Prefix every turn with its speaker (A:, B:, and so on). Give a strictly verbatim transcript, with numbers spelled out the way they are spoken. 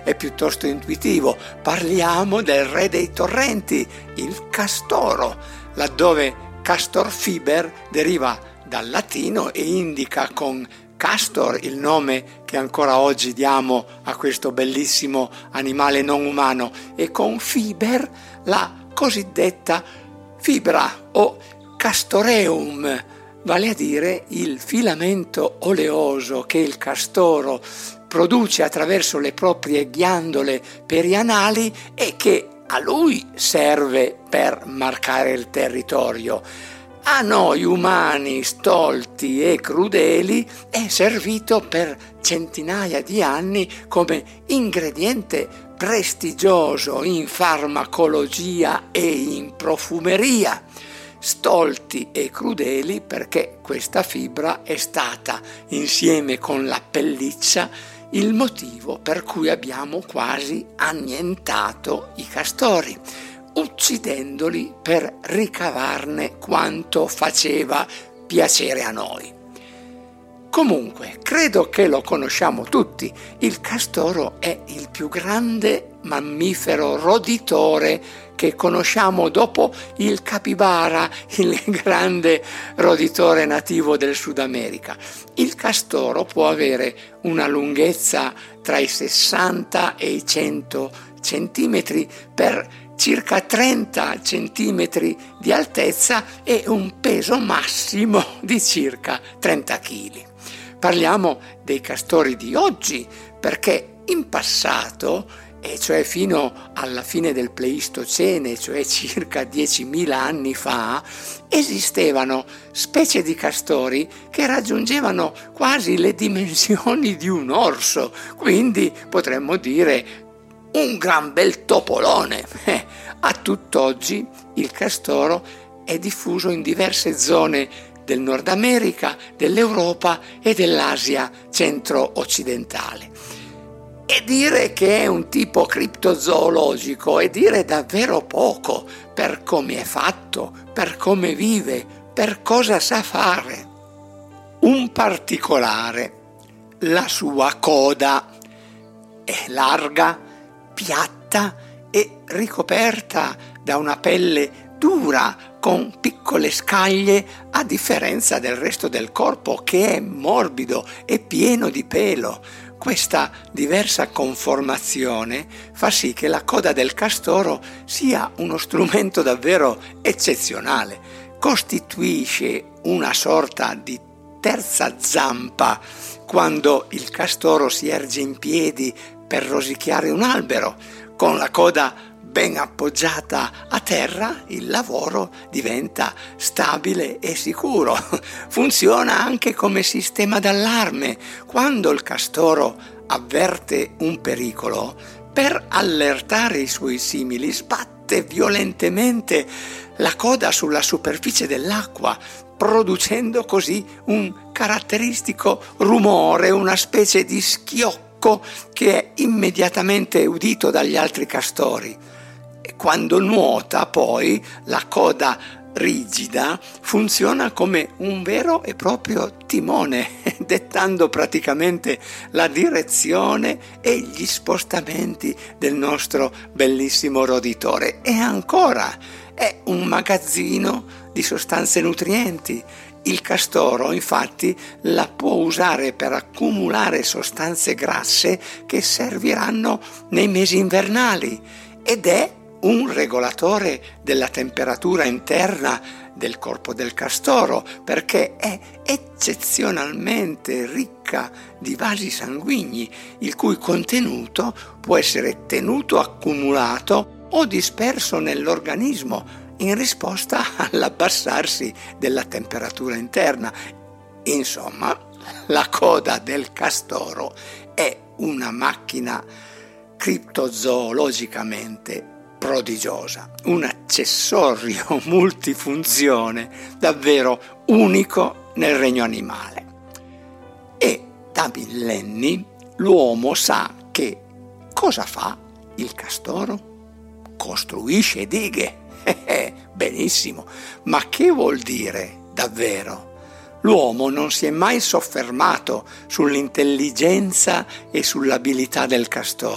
A: è piuttosto intuitivo. Parliamo del re dei torrenti, il castoro, laddove castor fiber deriva dal latino e indica con castor il nome che ancora oggi diamo a questo bellissimo animale non umano, e con fiber la cosiddetta fibra o castoreum, vale a dire il filamento oleoso che il castoro produce attraverso le proprie ghiandole perianali e che a lui serve per marcare il territorio. A noi umani stolti e crudeli è servito per centinaia di anni come ingrediente prestigioso in farmacologia e in profumeria. Stolti e crudeli perché questa fibra è stata, insieme con la pelliccia, il motivo per cui abbiamo quasi annientato i castori, uccidendoli per ricavarne quanto faceva piacere a noi. Comunque, credo che lo conosciamo tutti, il castoro è il più grande mammifero roditore che conosciamo dopo il capibara, il grande roditore nativo del Sud America. Il castoro può avere una lunghezza tra i sessanta e i cento centimetri per circa trenta centimetri di altezza e un peso massimo di circa trenta chili. Parliamo dei castori di oggi perché in passato, e cioè fino alla fine del Pleistocene, cioè circa diecimila anni fa, esistevano specie di castori che raggiungevano quasi le dimensioni di un orso, quindi potremmo dire un gran bel topolone. Eh, a tutt'oggi il castoro è diffuso in diverse zone del Nord America, dell'Europa e dell'Asia centro-occidentale. E dire che è un tipo criptozoologico è dire davvero poco per come è fatto, per come vive, per cosa sa fare. Un particolare: la sua coda è larga, piatta e ricoperta da una pelle dura con piccole scaglie, a differenza del resto del corpo che è morbido e pieno di pelo. Questa diversa conformazione fa sì che la coda del castoro sia uno strumento davvero eccezionale. Costituisce una sorta di terza zampa quando il castoro si erge in piedi per rosicchiare un albero. Con la coda ben appoggiata a terra, il lavoro diventa stabile e sicuro. Funziona anche come sistema d'allarme. Quando il castoro avverte un pericolo, per allertare i suoi simili sbatte violentemente la coda sulla superficie dell'acqua, producendo così un caratteristico rumore, una specie di schiocco che è immediatamente udito dagli altri castori. E quando nuota, poi, la coda rigida funziona come un vero e proprio timone, dettando praticamente la direzione e gli spostamenti del nostro bellissimo roditore. E ancora, è un magazzino di sostanze nutrienti. Il castoro, infatti, la può usare per accumulare sostanze grasse che serviranno nei mesi invernali ed è un regolatore della temperatura interna del corpo del castoro, perché è eccezionalmente ricca di vasi sanguigni, il cui contenuto può essere tenuto accumulato o disperso nell'organismo in risposta all'abbassarsi della temperatura interna. Insomma, la coda del castoro è una macchina criptozoologicamente prodigiosa, un accessorio multifunzione davvero unico nel regno animale. E da millenni l'uomo sa che cosa fa il castoro? Costruisce dighe. Benissimo, ma che vuol dire davvero? L'uomo non si è mai soffermato sull'intelligenza e sull'abilità del castoro.